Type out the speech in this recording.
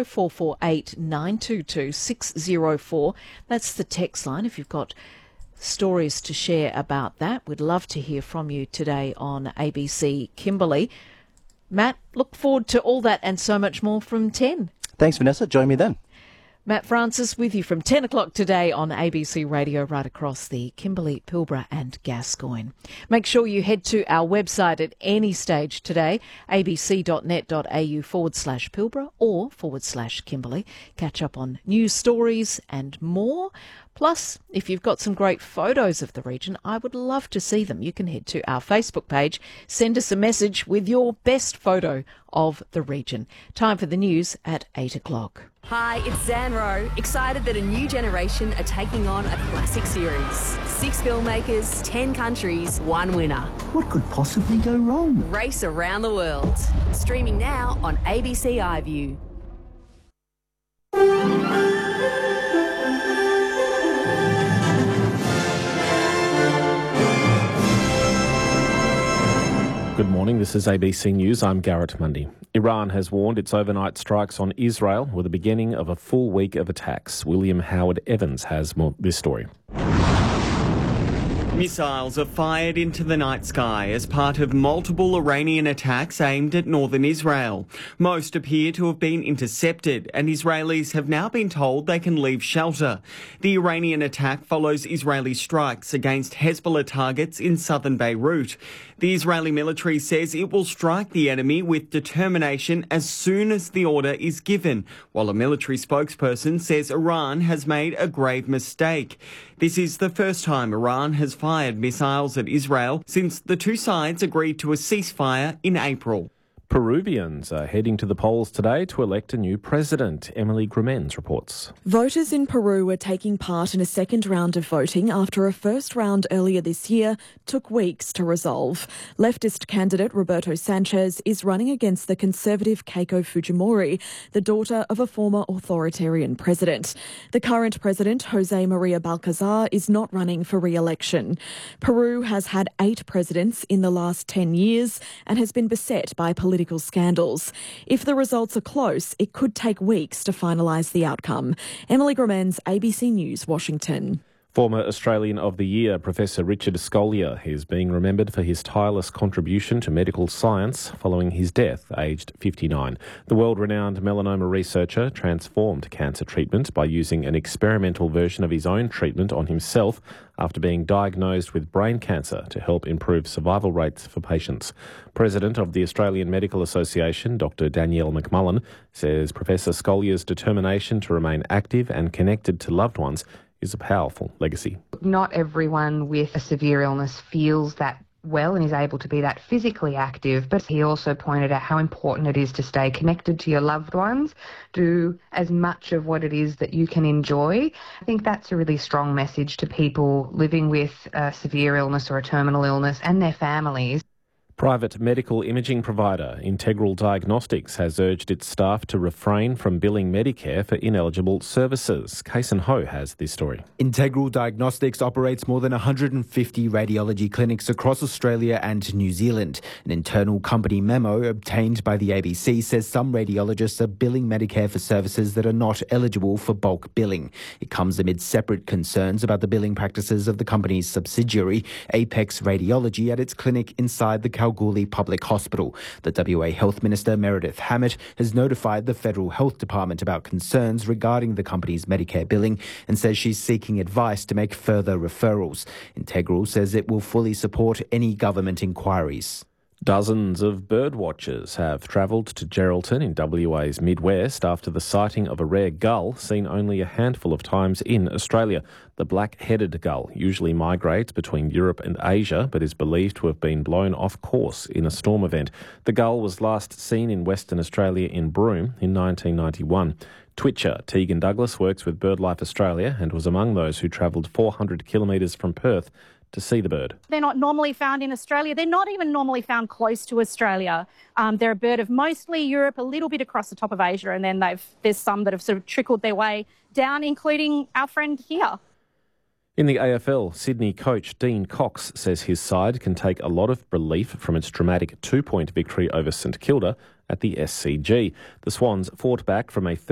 0448 922 604. That's the text line if you've got stories to share about that. We'd love to hear from you today on ABC Kimberley. Matt, look forward to all that and so much more from 10. Thanks, Vanessa. Join me then. Matt Francis with you from 10 o'clock today on ABC Radio right across the Kimberley, Pilbara and Gascoyne. Make sure you head to our website at any stage today, abc.net.au/Pilbara or /Kimberley. Catch up on news stories and more. Plus, if you've got some great photos of the region, I would love to see them. You can head to our Facebook page, send us a message with your best photo of the region. Time for the news at 8 o'clock. Hi, it's Zan Rowe, excited that a new generation are taking on a classic series. 6 filmmakers, 10 countries, 1 winner. What could possibly go wrong? Race around the world. Streaming now on ABC iView. Good morning, this is ABC News. I'm Garrett Mundy. Iran has warned its overnight strikes on Israel were the beginning of a full week of attacks. William Howard Evans has this story. Missiles are fired into the night sky as part of multiple Iranian attacks aimed at northern Israel. Most appear to have been intercepted, and Israelis have now been told they can leave shelter. The Iranian attack follows Israeli strikes against Hezbollah targets in southern Beirut. The Israeli military says it will strike the enemy with determination as soon as the order is given, while a military spokesperson says Iran has made a grave mistake. This is the first time Iran has fired missiles at Israel since the two sides agreed to a ceasefire in April. Peruvians are heading to the polls today to elect a new president. Emily Grumens reports. Voters in Peru are taking part in a second round of voting after a first round earlier this year took weeks to resolve. Leftist candidate Roberto Sanchez is running against the conservative Keiko Fujimori, the daughter of a former authoritarian president. The current president, Jose Maria Balcazar, is not running for re-election. Peru has had 8 presidents in the last 10 years and has been beset by political scandals. If the results are close, it could take weeks to finalise the outcome. Emily Grumens, ABC News, Washington. Former Australian of the Year, Professor Richard Scolyer, is being remembered for his tireless contribution to medical science following his death, aged 59. The world-renowned melanoma researcher transformed cancer treatment by using an experimental version of his own treatment on himself after being diagnosed with brain cancer to help improve survival rates for patients. President of the Australian Medical Association, Dr. Danielle McMullen, says Professor Scolyer's determination to remain active and connected to loved ones is a powerful legacy. Not everyone with a severe illness feels that well and is able to be that physically active, but he also pointed out how important it is to stay connected to your loved ones, do as much of what it is that you can enjoy. I think that's a really strong message to people living with a severe illness or a terminal illness and their families. Private medical imaging provider Integral Diagnostics has urged its staff to refrain from billing Medicare for ineligible services. Kason Ho has this story. Integral Diagnostics operates more than 150 radiology clinics across Australia and New Zealand. An internal company memo obtained by the ABC says some radiologists are billing Medicare for services that are not eligible for bulk billing. It comes amid separate concerns about the billing practices of the company's subsidiary, Apex Radiology, at its clinic inside the Kalgoorlie Public Hospital. The WA Health Minister, Meredith Hammett, has notified the Federal Health Department about concerns regarding the company's Medicare billing and says she's seeking advice to make further referrals. Integral says it will fully support any government inquiries. Dozens of birdwatchers have travelled to Geraldton in WA's Midwest after the sighting of a rare gull seen only a handful of times in Australia. The black-headed gull usually migrates between Europe and Asia, but is believed to have been blown off course in a storm event. The gull was last seen in Western Australia in Broome in 1991. Twitcher Tegan Douglas works with BirdLife Australia and was among those who travelled 400 kilometres from Perth to see the bird. They're not normally found in Australia. They're not even normally found close to Australia. They're a bird of mostly Europe, a little bit across the top of Asia, and then there's some that have sort of trickled their way down, including our friend here. In the AFL, Sydney coach Dean Cox says his side can take a lot of relief from its dramatic 2-point victory over St Kilda at the SCG. The Swans fought back from a